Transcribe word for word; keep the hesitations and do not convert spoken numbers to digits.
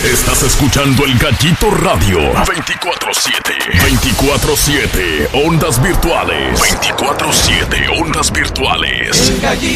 Estás escuchando El Gallito Radio. veinticuatro siete. veinticuatro siete. Ondas virtuales. veinticuatro siete. Ondas virtuales. El Gallito.